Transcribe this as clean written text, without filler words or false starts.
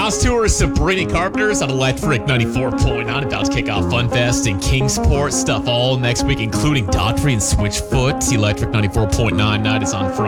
House Tour is Sabrina Carpenter's on Electric 94.9. About to kick off Fun Fest in Kingsport. Stuff all next week, including Daughtry and Switchfoot. Electric 94.9 night is on Friday.